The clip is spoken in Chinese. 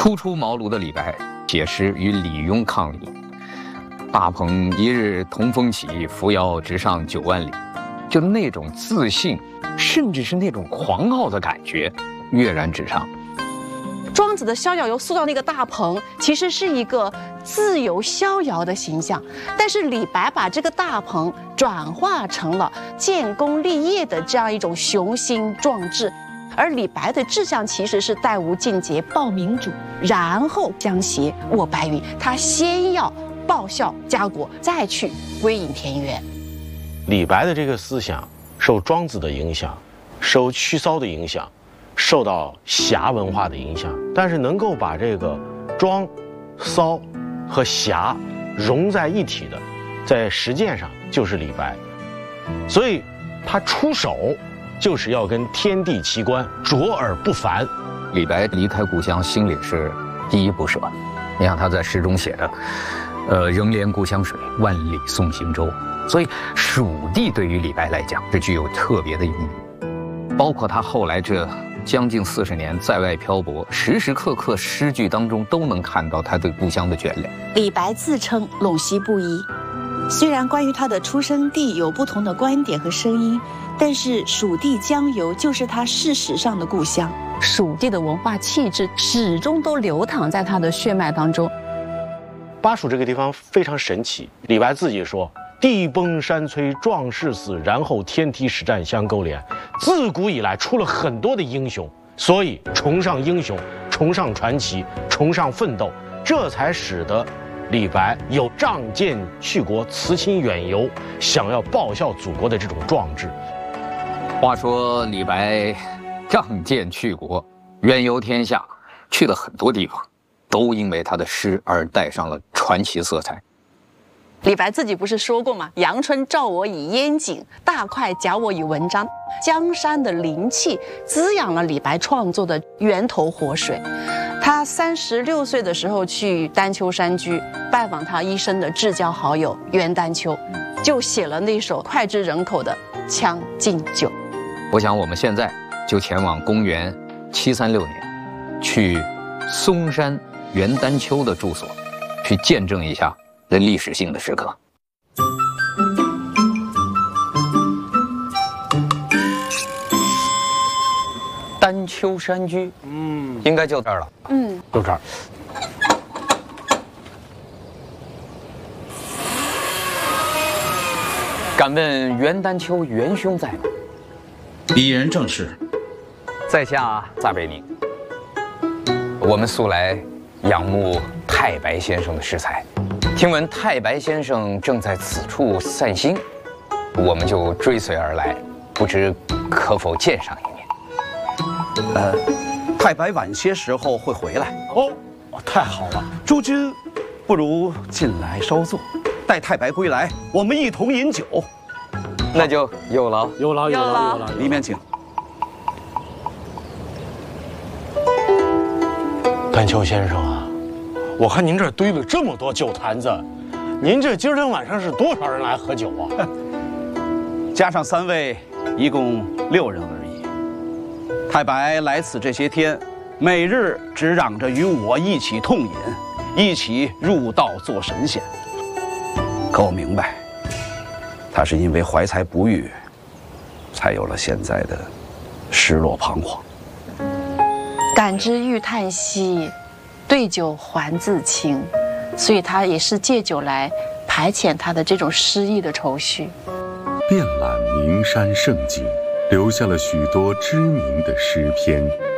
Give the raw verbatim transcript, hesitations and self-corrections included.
初出茅庐的李白写诗与李邕抗礼，大鹏一日同风起，扶摇直上九万里，就那种自信，甚至是那种狂傲的感觉跃然纸上。 庄子的逍遥游塑造那个大鹏，其实是一个自由逍遥的形象，但是李白把这个大鹏转化成了建功立业的这样一种雄心壮志。而李白的志向其实是带无尽节，报民主，然后将挟卧白云。他先要报效家国，再去归隐田园。 李白的这个思想受庄子的影响，受屈骚的影响，受到侠文化的影响，但是能够把这个庄、骚和侠融在一起的，在实践上就是李白。所以他出手就是要跟天地齐观，卓而不凡。 李白离开故乡，心里是依依不舍。你看他在诗中写的，呃，仍怜故乡水，万里送行舟。所以蜀地对于李白来讲是具有特别的意义。包括他后来这将近四十年在外漂泊，时时刻刻诗句当中都能看到他对故乡的眷恋。 李白自称陇西布衣，虽然关于他的出生地有不同的观点和声音，但是蜀地江油就是他事实上的故乡。蜀地的文化气质始终都流淌在他的血脉当中。 巴蜀这个地方非常神奇，李白自己说：“地崩山摧，壮士死，然后天梯石栈相勾连。”自古以来出了很多的英雄，所以崇尚英雄，崇尚传奇，崇尚奋斗，这才使得李白有仗剑去国、辞亲远游，想要报效祖国的这种壮志。 话说李白仗剑去国，远游天下，去了很多地方，都因为他的诗而带上了传奇色彩。 李白自己不是说过吗？阳春照我以烟景，大块假我以文章。江山的灵气滋养了李白创作的源头活水。他三十六岁的时候去丹丘山居拜访他一生的至交好友袁丹丘，就写了那首脍炙人口的《将进酒》。 我想我们现在就前往公元七三六年，去嵩山袁丹丘的住所，去见证一下这历史性的时刻。丹丘山居，嗯，应该就这儿了， 嗯， 就这儿。 敢问袁丹丘袁兄在吗？ 鄙人正是。 在下撒贝宁。我们素来仰慕太白先生的诗才，听闻太白先生正在此处散心，我们就追随而来，不知可否见上一面？ 呃，太白晚些时候会回来。 哦，太好了！ 诸君不如进来稍坐，待太白归来，我们一同饮酒。 那就有劳， 有劳，有劳，有劳。 里面请。 丹丘先生啊，我看您这儿堆了这么多酒坛子，您这今儿天晚上是多少人来喝酒啊？ 加上三位，一共六人而已。太白来此这些天，每日只嚷着与我一起痛饮，一起入道做神仙。可我明白，他是因为怀才不遇，才有了现在的失落彷徨。 感知欲叹息，对酒还自清，所以他也是借酒来排遣他的这种失意的愁绪。 遍览名山胜景，留下了许多知名的诗篇。